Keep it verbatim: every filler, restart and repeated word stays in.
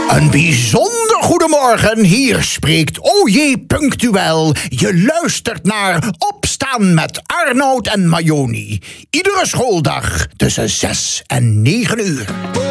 Een bijzonder goedemorgen, hier spreekt O J Punctueel. Je luistert naar Opstaan met Arnoud en Majoni. Iedere schooldag tussen zes en negen uur.